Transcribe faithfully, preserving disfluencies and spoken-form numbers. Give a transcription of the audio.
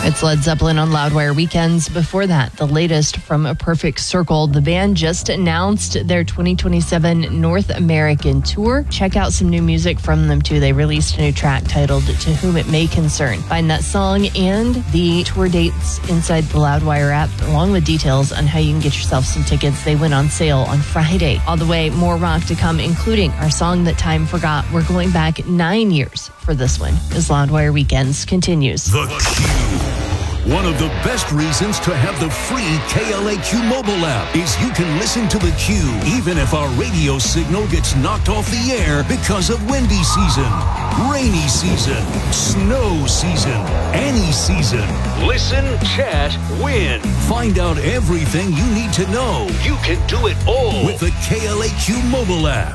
It's Led Zeppelin on Loudwire Weekends. Before that, the latest from A Perfect Circle. The band just announced their twenty twenty-seven North American tour. Check out some new music from them, too. They released a new track titled To Whom It May Concern. Find that song and the tour dates inside the Loudwire app, along with details on how you can get yourself some tickets. They went on sale on Friday. All the way, more rock to come, including our song that time forgot. We're going back nine years for this one, as Loudwire Weekends continues. The Q. One of the best reasons to have the free K L A Q mobile app is you can listen to the Q even if our radio signal gets knocked off the air because of windy season, rainy season, snow season, any season. Listen, chat, win. Find out everything you need to know. You can do it all with the K L A Q mobile app.